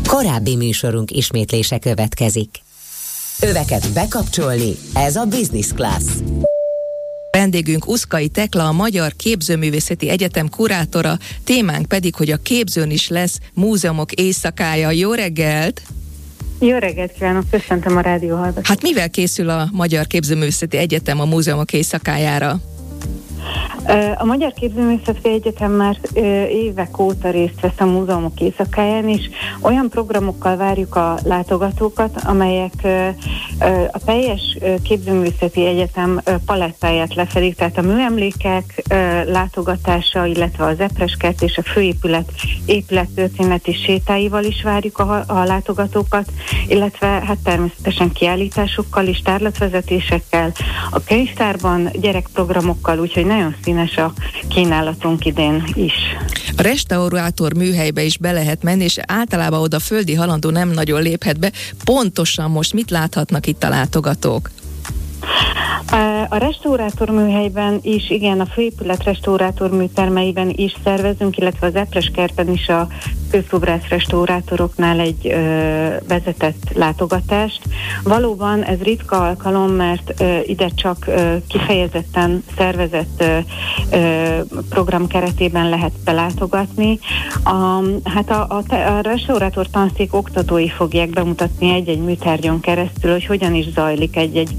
Korábbi műsorunk ismétlése következik. Öveket bekapcsolni, ez a Business Class. Vendégünk Uszkai Tekla, a Magyar Képzőművészeti Egyetem kurátora, témánk pedig, hogy a képzőn is lesz múzeumok éjszakája. Jó reggelt! Jó reggelt kívánok, köszöntöm a rádióhallgatókat. Hát mivel készül a Magyar Képzőművészeti Egyetem a múzeumok éjszakájára? A Magyar Képzőművészeti Egyetem már évek óta részt vesz a múzeumok éjszakáján, és olyan programokkal várjuk a látogatókat, amelyek a teljes Képzőművészeti Egyetem palettáját lefedik, tehát a műemlékek látogatása, illetve az Epreskert és a főépület épülettörténeti sétáival is várjuk a látogatókat, illetve hát természetesen kiállításokkal és tárlatvezetésekkel, a könyvtárban gyerekprogramokkal, úgyhogy nagyon színes a kínálatunk idén is. A restaurátor műhelybe is be lehet menni, és általában oda földi halandó nem nagyon léphet be. Pontosan most mit láthatnak itt a látogatók? A restaurátor műhelyben is, igen, a főépület restaurátor műtermeiben is szervezünk, illetve az Epreskertben is a közszobrász restaurátoroknál egy vezetett látogatást. Valóban ez ritka alkalom, mert ide csak kifejezetten szervezett program keretében lehet belátogatni. A restaurátor tanszék oktatói fogják bemutatni egy-egy műtárgyon keresztül, hogy hogyan is zajlik egy-egy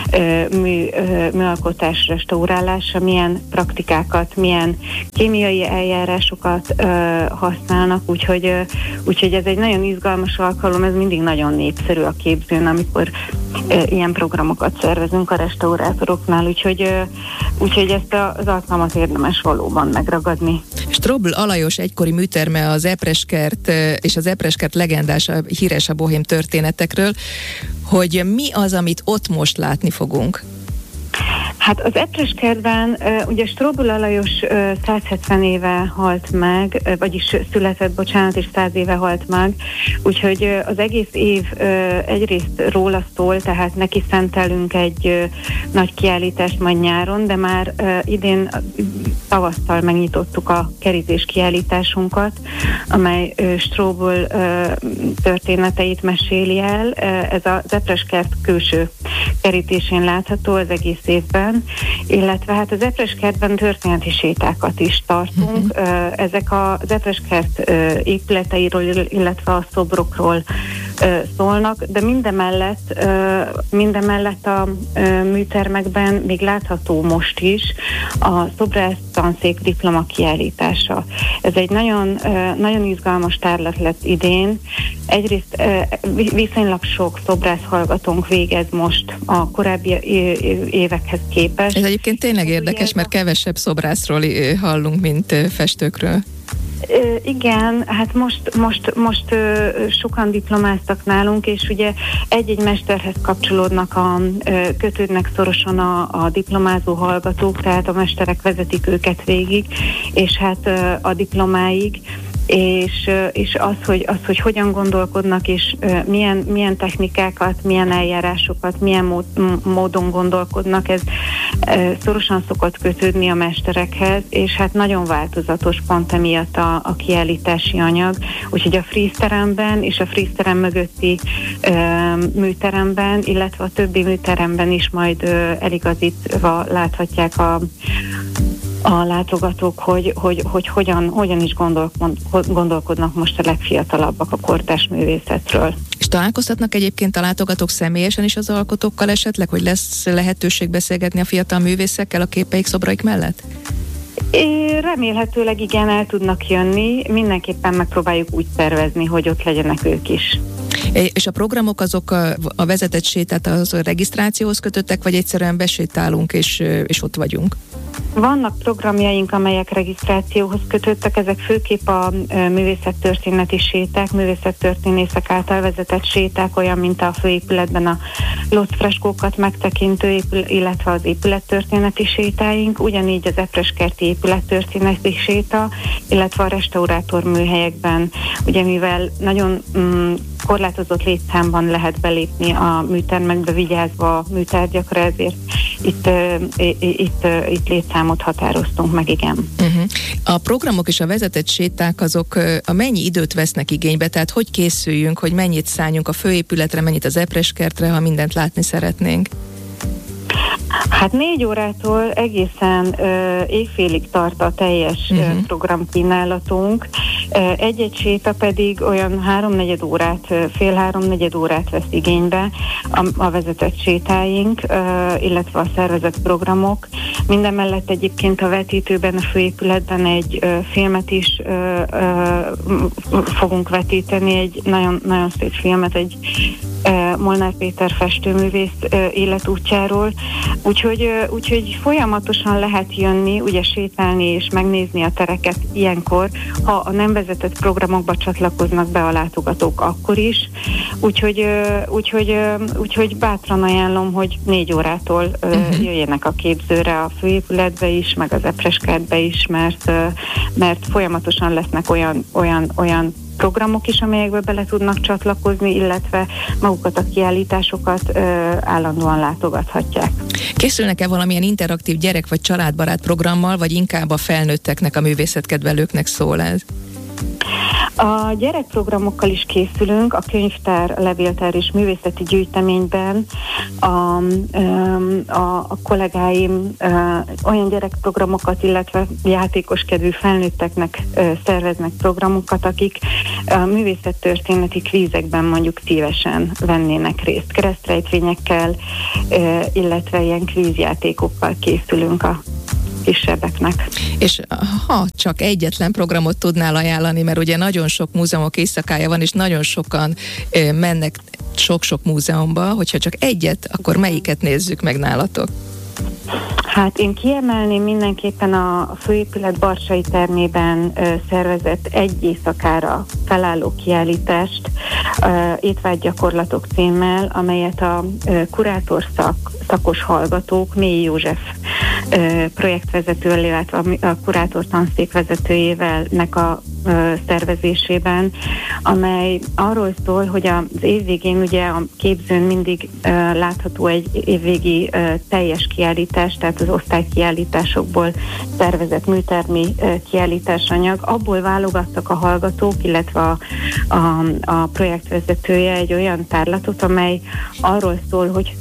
műalkotás restaurálása, milyen praktikákat, milyen kémiai eljárásokat használnak, úgyhogy ez egy nagyon izgalmas alkalom, ez mindig nagyon népszerű a képzőn, amikor ilyen programokat szervezünk a restaurátoroknál, úgyhogy ezt az alkalmat érdemes valóban megragadni. Strobl Alajos egykori műterme az Epreskert és az Epreskert legendás, híres a bohém történetekről, hogy mi az, amit ott most látni fogunk? Hát az Epreskertben ugye Strobl Alajos 170 éve halt meg, vagyis született, és 100 éve halt meg, úgyhogy az egész év egyrészt róla szól, tehát neki szentelünk egy nagy kiállítást majd nyáron, de már idén tavasszal megnyitottuk a kerítés kiállításunkat, amely Strobl történeteit meséli el. Ez az Epreskert külső kerítésén látható az egész évben, illetve hát az Epreskertben történeti sétákat is tartunk. Ezek az Epreskert épületeiről, illetve a szobrokról szólnak, de mindemellett a műtermekben még látható most is a szobrász tanszék diploma kiállítása. Ez egy nagyon, nagyon izgalmas tárlat lett idén. Egyrészt viszonylag sok szobrász hallgatónk végez most a korábbi évekhez képest. Ez egyébként tényleg érdekes, mert kevesebb szobrászról hallunk, mint festőkről. Igen, hát most sokan diplomáztak nálunk, és ugye egy-egy mesterhez kötődnek szorosan a diplomázó hallgatók, tehát a mesterek vezetik őket végig, és hát a diplomáig, és az, hogy hogyan gondolkodnak, és milyen technikákat, milyen eljárásokat, milyen módon gondolkodnak, ez szorosan szokott kötődni a mesterekhez, és hát nagyon változatos pont emiatt a kiállítási anyag, úgyhogy a frízteremben és a frízterem mögötti műteremben, illetve a többi műteremben is majd eligazítva láthatják a látogatók, hogy hogyan is gondolkodnak most a legfiatalabbak a kortárs művészetről. És találkoztatnak egyébként a látogatók személyesen is az alkotókkal esetleg, hogy lesz lehetőség beszélgetni a fiatal művészekkel a képeik, szobraik mellett? Remélhetőleg igen, el tudnak jönni. Mindenképpen megpróbáljuk úgy szervezni, hogy ott legyenek ők is. És a programok azok a vezetett sétát az regisztrációhoz kötöttek, vagy egyszerűen besétálunk és ott vagyunk? Vannak programjaink, amelyek regisztrációhoz kötöttek, ezek főképp a művészettörténeti séták, művészettörténészek által vezetett séták, olyan, mint a főépületben a locfreskókat megtekintő, illetve az épülettörténeti sétáink, ugyanígy az epreskerti épülettörténeti séta, illetve a restaurátor műhelyekben, ugye mivel nagyon korlátozott létszámban lehet belépni a műtermekbe, vigyázva a műtárgyakra, ezért itt létszámot határoztunk meg, igen. A programok és a vezetett séták azok a mennyi időt vesznek igénybe, tehát hogy készüljünk, hogy mennyit szálljunk a főépületre, mennyit az Epreskertre, ha mindent látni szeretnénk? Hát 4 órától egészen éjfélig tart a teljes programkínálatunk. Egy-egy séta pedig olyan 3-4 órát, fél 3-4 órát vesz igénybe a vezetett sétáink, illetve a szervezett programok. Mindemellett egyébként a vetítőben, a főépületben egy filmet is fogunk vetíteni, egy nagyon, nagyon szép filmet, egy Molnár Péter festőművész életútjáról. Úgyhogy folyamatosan lehet jönni, ugye sétálni és megnézni a tereket ilyenkor, ha a nem vezetett programokba csatlakoznak be a látogatók akkor is. Úgyhogy bátran ajánlom, hogy 4 órától jöjjenek a képzőre a főépületbe is, meg az Epreskertbe is, mert folyamatosan lesznek olyan programok is, amelyekbe bele tudnak csatlakozni, illetve magukat a kiállításokat állandóan látogathatják. Készülnek-e valamilyen interaktív gyerek- vagy családbarát programmal, vagy inkább a felnőtteknek, a művészetkedvelőknek szól ez? A gyerekprogramokkal is készülünk, a könyvtár, levéltár és művészeti gyűjteményben a kollégáim olyan gyerekprogramokat, illetve játékoskedvű felnőtteknek szerveznek programokat, akik a művészettörténeti kvízekben mondjuk szívesen vennének részt. Keresztrejtvényekkel, illetve ilyen kvízjátékokkal készülünk a kisebbeknek. És ha csak egyetlen programot tudnál ajánlani, mert ugye nagyon sok múzeumok éjszakája van, és nagyon sokan mennek sok-sok múzeumba, hogyha csak egyet, akkor melyiket nézzük meg nálatok? Hát én kiemelném mindenképpen a főépület Barsai termében szervezett egy éjszakára felálló kiállítást, étvágygyakorlatok címmel, amelyet a kurátorszakos hallgatók, Mély József projektvezető, illetve a kurátor tanszék vezetőjével a szervezésében, amely arról szól, hogy az évvégén ugye a képzőn mindig látható egy évvégi teljes kiállítás, tehát az osztálykiállításokból szervezett műtermi kiállításanyag. Abból válogattak a hallgatók, illetve a projektvezetője egy olyan tárlatot, amely arról szól, hogy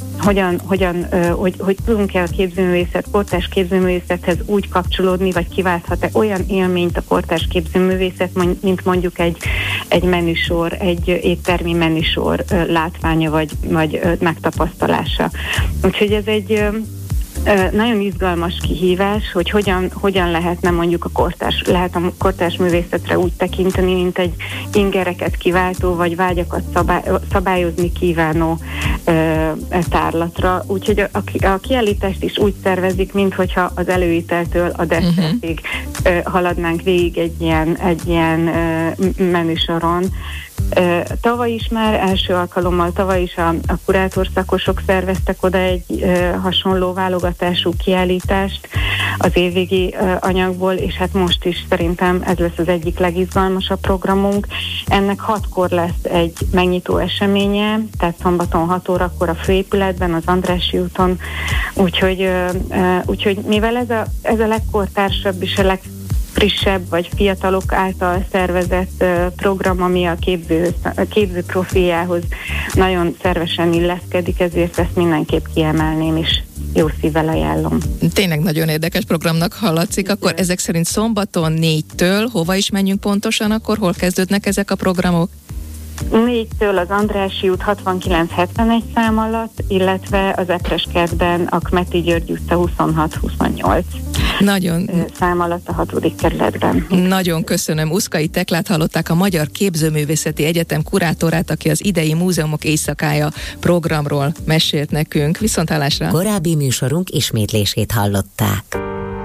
hogy tudunk-e a képzőművészet, kortárs képzőművészethez úgy kapcsolódni, vagy kiválthat-e olyan élményt a kortárs képzőművészet, mint mondjuk egy menüsor, egy éttermi menüsor látványa, vagy megtapasztalása. Úgyhogy ez egy nagyon izgalmas kihívás, hogy hogyan lehetne mondjuk a kortárs művészetre úgy tekinteni, mint egy ingereket kiváltó, vagy vágyakat szabályozni kívánó tárlatra. Úgyhogy a kiállítást is úgy szervezik, minthogyha az előételtől a desszertig haladnánk végig egy ilyen menüsoron. Tavaly is már első alkalommal, a kurátorszakosok szerveztek oda egy hasonló válogatású kiállítást az évvégi anyagból, és hát most is szerintem ez lesz az egyik legizgalmasabb programunk. Ennek 6-kor lesz egy megnyitó eseménye, tehát szombaton 6 órakor a főépületben, az Andrássy úton, úgyhogy mivel ez a legkortársabb és a frissebb vagy fiatalok által szervezett program, ami a képző profiljához nagyon szervesen illeszkedik, ezért ezt mindenképp kiemelném, és jó szívvel ajánlom. Tényleg nagyon érdekes programnak hallatszik. Akkor ezek szerint szombaton 4-től hova is menjünk pontosan, akkor hol kezdődnek ezek a programok? 4-től az Andrássy út 69-71 szám alatt, illetve az Epreskertben a Kmeti György utca 26-28 szám alatt a 6. kerületben. Nagyon köszönöm. Uszkai Teklát hallották, a Magyar Képzőművészeti Egyetem kurátorát, aki az idei Múzeumok Éjszakája programról mesélt nekünk. Viszonthallásra! Korábbi műsorunk ismétlését hallották.